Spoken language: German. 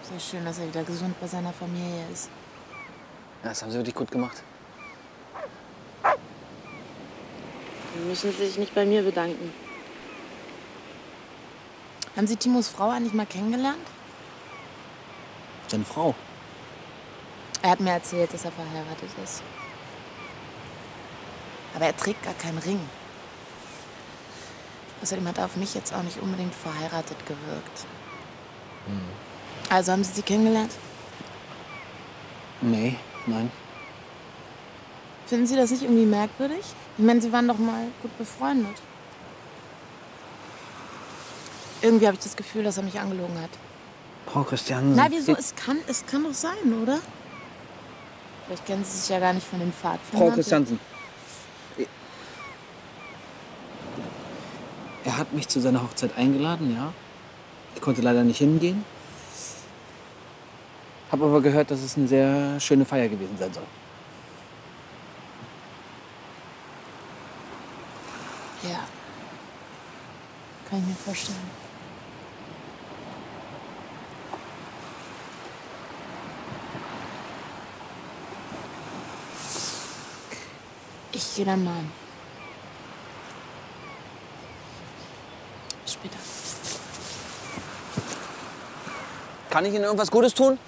Sehr schön, dass er wieder gesund bei seiner Familie ist. Ja, das haben Sie wirklich gut gemacht. Sie müssen sich nicht bei mir bedanken. Haben Sie Timos Frau eigentlich mal kennengelernt? Seine Frau? Er hat mir erzählt, dass er verheiratet ist. Aber er trägt gar keinen Ring. Außerdem hat er auf mich jetzt auch nicht unbedingt verheiratet gewirkt. Also haben Sie sie kennengelernt? Nee, nein. Finden Sie das nicht irgendwie merkwürdig? Ich meine, Sie waren doch mal gut befreundet. Irgendwie habe ich das Gefühl, dass er mich angelogen hat. Frau Christiansen. Na, wieso? Es kann doch sein, oder? Vielleicht kennen Sie sich ja gar nicht von den Pfadfindern. Frau Christiansen. Er hat mich zu seiner Hochzeit eingeladen, ja. Ich konnte leider nicht hingehen. Hab aber gehört, dass es eine sehr schöne Feier gewesen sein soll. Ja. Kann ich mir vorstellen. Ich gehe dann mal. Bis später. Kann ich Ihnen irgendwas Gutes tun?